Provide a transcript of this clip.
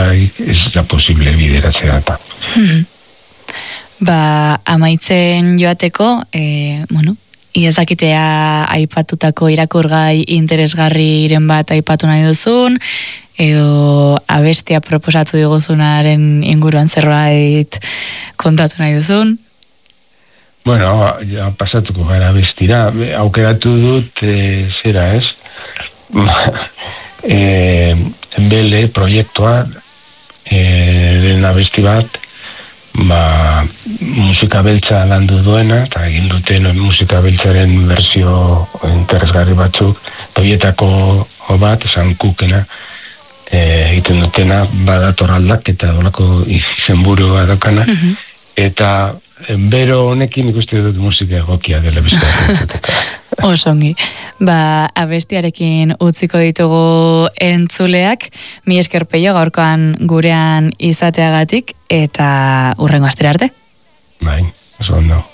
ez da posible bideratzea eta. Amaitzen joateko, Iezakitea aipatutako irakurgai interesgarriren bat aipatu nahi duzun, edo abestia proposatu diguzunaren inguruan zerbait kontatu nahi duzun? Bueno, pasatuko gara abestira. Aukeratu dut, zera ez? Enbele proiektua, den abesti bat, musika beltza landu duena, eta egin duten musika beltzaren versio interesgarri batzuk, toietako bat, esan kukena, egiten dutena, badator aldak, eta dolako izenburua daukana, eta bero honekin ikuste dut musika egokia dela beste. Osongi. Abestiarekin utziko ditugu entzuleak, mi esker Peio gaurkoan gurean izateagatik, eta hurrengo astera arte. Bai, oso ondo.